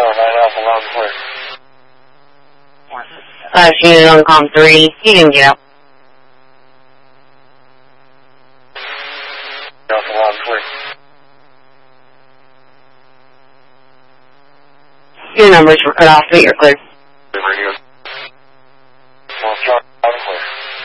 Tower 9 Alpha, loud and clear. Unit on COM 3, you didn't get out. Alpha, loud and clear. Your numbers were cut off, but you're clear. Radio